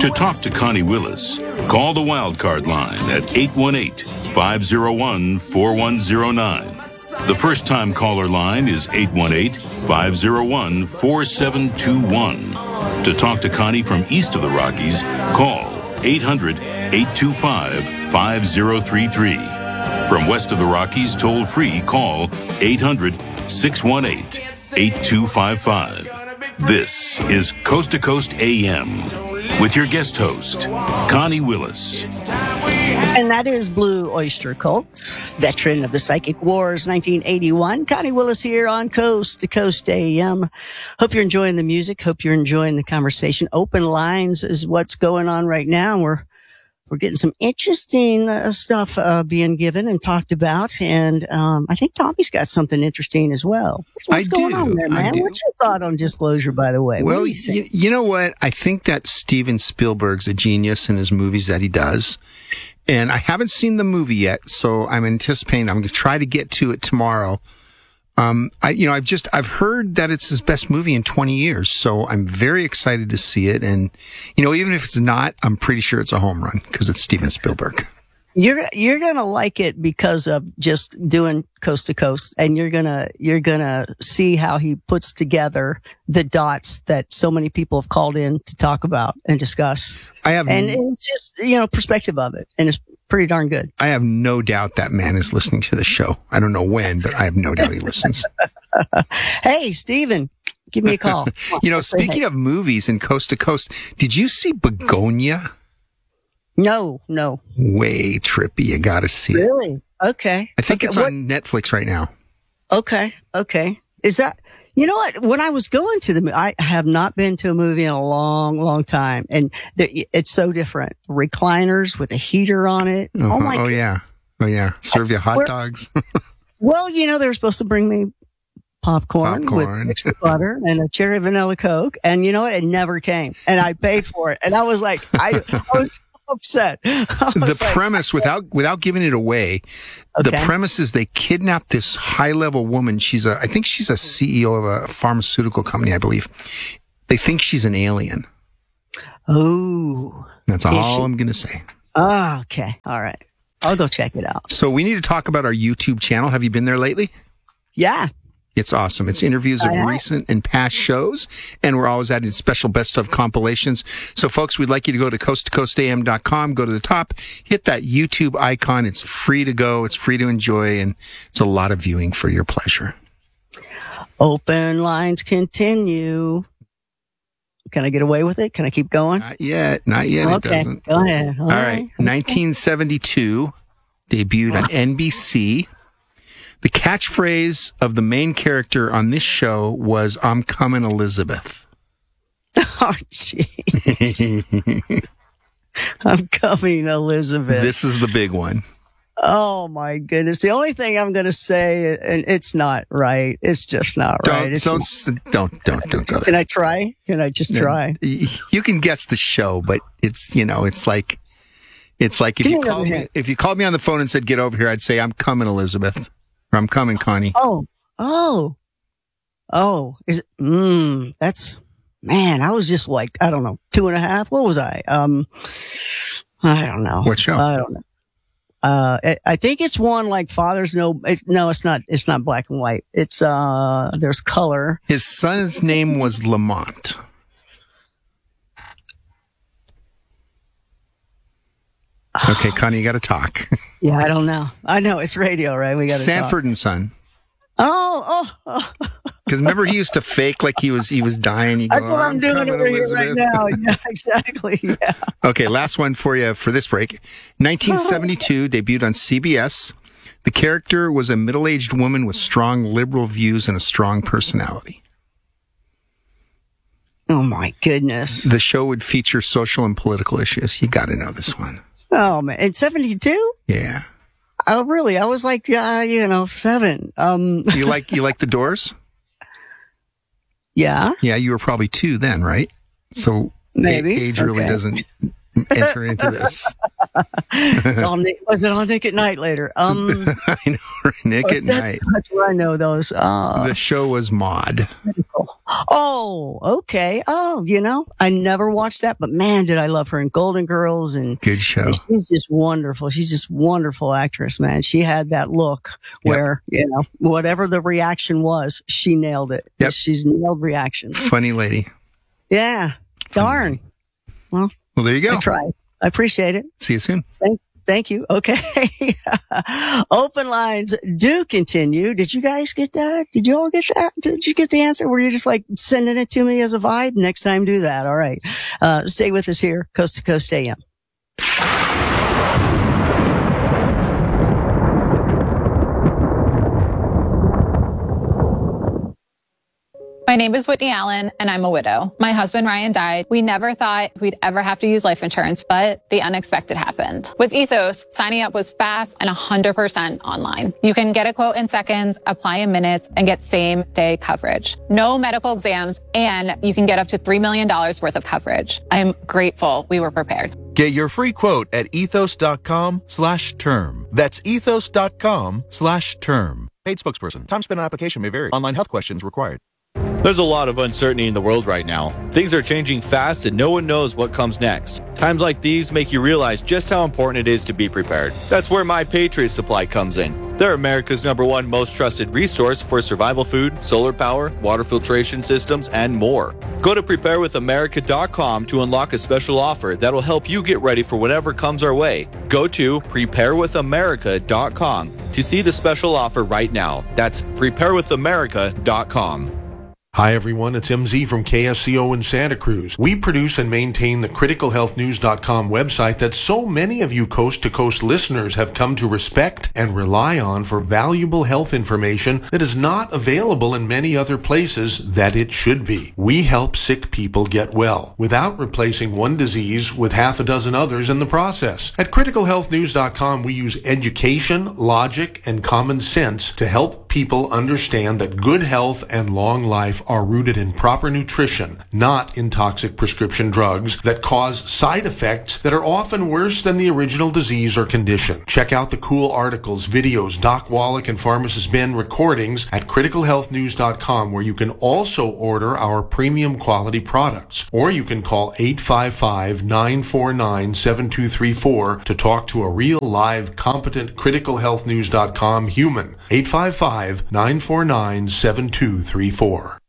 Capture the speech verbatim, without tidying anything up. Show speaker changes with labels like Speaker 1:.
Speaker 1: To talk to Connie Willis, call the Wildcard line at eight one eight, five oh one, four one oh nine. The first-time caller line is eight one eight, five oh one, four seven two one. To talk to Connie from east of the Rockies, call eight hundred, eight two five, five oh three three. From west of the Rockies, toll-free, call eight hundred, six one eight, eight two five five. This is Coast to Coast A M with your guest host, Connie Willis.
Speaker 2: And that is Blue Oyster Cult, veteran of the Psychic Wars, nineteen eighty-one. Connie Willis here on Coast to Coast A M. Hope you're enjoying the music. Hope you're enjoying the conversation. Open lines is what's going on right now. We're We're getting some interesting uh, stuff uh, being given and talked about, and um, I think Tommy's got something interesting as well. What's
Speaker 3: I
Speaker 2: going
Speaker 3: do.
Speaker 2: on there, man? What's your thought on disclosure, by the way?
Speaker 3: Well,
Speaker 2: what do you, think?
Speaker 3: y- you know what? I think that Steven Spielberg's a genius in his movies that he does, and I haven't seen the movie yet, so I'm anticipating. I'm going to try to get to it tomorrow. Um, I, you know, I've just, I've heard that it's his best movie in twenty years. So I'm very excited to see it. And, you know, even if it's not, I'm pretty sure it's a home run because it's Steven Spielberg.
Speaker 2: You're, you're going to like it because of just doing coast to coast, and you're going to, you're going to see how he puts together the dots that so many people have called in to talk about and discuss.
Speaker 3: I have,
Speaker 2: and it's just, you know, perspective of it. And it's pretty darn good.
Speaker 3: I have no doubt that man is listening to the show. I don't know when, but I have no doubt he listens.
Speaker 2: Hey, Steven, give me a call.
Speaker 3: You know, speaking of movies and coast to coast, did you see Begonia?
Speaker 2: No, no.
Speaker 3: Way trippy. You got to see
Speaker 2: really?
Speaker 3: it.
Speaker 2: Really? Okay.
Speaker 3: I think
Speaker 2: okay.
Speaker 3: it's
Speaker 2: what?
Speaker 3: on Netflix right now.
Speaker 2: Okay. Okay. Is that, you know what? When I was going to the, I have not been to a movie in a long, long time. And the, it's so different. Recliners with a heater on it.
Speaker 3: Uh-huh.
Speaker 2: Oh my
Speaker 3: Oh,
Speaker 2: God.
Speaker 3: yeah. Oh, yeah. Serve you hot
Speaker 2: We're,
Speaker 3: dogs.
Speaker 2: Well, you know, they were supposed to bring me popcorn,
Speaker 3: Popcorn.
Speaker 2: with extra butter and a cherry vanilla Coke. And you know what? It never came. And I paid for it. And I was like, I, I was upset. I was
Speaker 3: the
Speaker 2: like,
Speaker 3: premise, without without giving it away,
Speaker 2: okay.
Speaker 3: the premise is they kidnap this high level woman. She's a, I think she's a C E O of a pharmaceutical company, I believe. They think she's an alien.
Speaker 2: Oh.
Speaker 3: That's all I'm going to say.
Speaker 2: Oh, okay. All right. I'll go check it out.
Speaker 3: So we need to talk about our YouTube channel. Have you been there lately?
Speaker 2: Yeah.
Speaker 3: It's awesome. It's interviews of
Speaker 2: I have.
Speaker 3: recent and past shows, and we're always adding special best of compilations. So, folks, we'd like you to go to coast to coast a m dot com, go to the top, hit that YouTube icon. It's free to go. It's free to enjoy, and it's a lot of viewing for your pleasure.
Speaker 2: Open lines continue. Can I get away with it? Can I keep going?
Speaker 3: Not yet. Not yet. It
Speaker 2: Okay.
Speaker 3: doesn't.
Speaker 2: Go ahead.
Speaker 3: All right. nineteen seventy-two, debuted on N B C. The catchphrase of the main character on this show was, "I'm coming, Elizabeth."
Speaker 2: Oh, jeez. I'm coming, Elizabeth.
Speaker 3: This is the big one.
Speaker 2: Oh, my goodness. The only thing I'm going to say, and it's not right. It's just not right.
Speaker 3: Don't,
Speaker 2: It's
Speaker 3: don't, don't, don't, don't go there.
Speaker 2: Can I try? Can I just try?
Speaker 3: You can guess the show, but it's, you know, it's like, it's like if
Speaker 2: Get
Speaker 3: you
Speaker 2: over
Speaker 3: called
Speaker 2: here.
Speaker 3: me, if you called me on the phone and said, "Get over here," I'd say, "I'm coming, Elizabeth," or "I'm coming, Connie."
Speaker 2: Oh, oh, oh, is it, mm, that's, man, I was just like, I don't know, two and a half. What was I? Um, I don't know.
Speaker 3: What show?
Speaker 2: I don't know. Uh, I, I think it's one like Father's No, it, no, it's not, it's not black and white. It's, uh, there's color.
Speaker 3: His son's name was Lamont. Okay, Connie, you got to talk.
Speaker 2: Yeah, I don't know. I know it's radio, right? We got to
Speaker 3: Sanford
Speaker 2: talk.
Speaker 3: and Son.
Speaker 2: Oh, oh, oh.
Speaker 3: Because remember, he used to fake like he was he was dying. He'd
Speaker 2: That's
Speaker 3: go,
Speaker 2: what I'm,
Speaker 3: "I'm
Speaker 2: doing
Speaker 3: coming,
Speaker 2: over here right
Speaker 3: Elizabeth."
Speaker 2: now. Yeah, exactly. Yeah.
Speaker 3: Okay, last one for you for this break. nineteen seventy-two, debuted on C B S. The character was a middle-aged woman with strong liberal views and a strong personality.
Speaker 2: Oh my goodness.
Speaker 3: The show would feature social and political issues. You got to know this one.
Speaker 2: Oh man, in seventy-two?
Speaker 3: Yeah.
Speaker 2: Oh really? I was like, uh, you know, seven. Um,
Speaker 3: You like you like The Doors?
Speaker 2: yeah,
Speaker 3: Yeah, you were probably two then, right? So
Speaker 2: Maybe.
Speaker 3: age really
Speaker 2: Okay.
Speaker 3: doesn't enter into this.
Speaker 2: It's all Nick, was it on Nick at Night later? Um,
Speaker 3: I know, Nick
Speaker 2: oh,
Speaker 3: at
Speaker 2: that's,
Speaker 3: Night.
Speaker 2: That's where I know those. Uh,
Speaker 3: The show was Maude.
Speaker 2: oh, okay. Oh, you know, I never watched that, but man, did I love her in Golden Girls. And
Speaker 3: Good show.
Speaker 2: she's just wonderful. She's just wonderful actress, man. She had that look where, yep. you know, whatever the reaction was, she nailed it.
Speaker 3: Yep.
Speaker 2: She's nailed reactions.
Speaker 3: Funny lady.
Speaker 2: Yeah. Darn. Well,
Speaker 3: well, there you go.
Speaker 2: I tried. I appreciate it.
Speaker 3: See you soon.
Speaker 2: Thank, thank you. Okay. Open lines do continue. Did you guys get that? Did you all get that? Did you get the answer? Were you just like sending it to me as a vibe? Next time, do that. All right. Uh, stay with us here. Coast to Coast A M.
Speaker 4: My name is Whitney Allen, and I'm a widow. My husband, Ryan, died. We never thought we'd ever have to use life insurance, but the unexpected happened. With Ethos, signing up was fast and one hundred percent online. You can get a quote in seconds, apply in minutes, and get same-day coverage. No medical exams, and you can get up to three million dollars worth of coverage. I'm grateful we were prepared.
Speaker 5: Get your free quote at ethos.com slash term. That's ethos.com slash term. Paid spokesperson. Time spent on application may vary. Online health questions required.
Speaker 6: There's a lot of uncertainty in the world right now. Things are changing fast and no one knows what comes next. Times like these make you realize just how important it is to be prepared. That's where My Patriot Supply comes in. They're America's number one most trusted resource for survival food, solar power, water filtration systems, and more. Go to prepare with america dot com to unlock a special offer that'll help you get ready for whatever comes our way. Go to prepare with america dot com to see the special offer right now. That's prepare with america dot com.
Speaker 7: Hi everyone, it's M Z from K S C O in Santa Cruz. We produce and maintain the critical health news dot com website that so many of you coast-to-coast listeners have come to respect and rely on for valuable health information that is not available in many other places that it should be. We help sick people get well without replacing one disease with half a dozen others in the process. At critical health news dot com, we use education, logic, and common sense to help people understand that good health and long life are rooted in proper nutrition, not in toxic prescription drugs that cause side effects that are often worse than the original disease or condition. Check out the cool articles, videos, Doc Wallach and Pharmacist Ben recordings at critical health news dot com, where you can also order our premium quality products. Or you can call eight five five, nine four nine, seven two three four to talk to a real, live, competent critical health news dot com human. eight five five, nine four nine, seven two three four.